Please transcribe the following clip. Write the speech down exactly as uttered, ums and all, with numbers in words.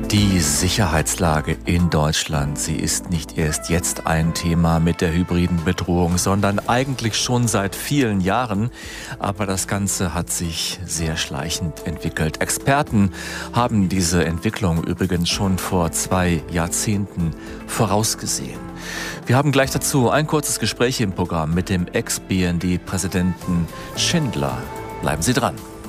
Die Sicherheitslage in Deutschland, sie ist nicht erst jetzt ein Thema mit der hybriden Bedrohung, sondern eigentlich schon seit vielen Jahren. Aber das Ganze hat sich sehr schleichend entwickelt. Experten haben diese Entwicklung übrigens schon vor zwei Jahrzehnten vorausgesehen. Wir haben gleich dazu ein kurzes Gespräch im Programm mit dem Ex-B N D-Präsidenten Schindler. Bleiben Sie dran.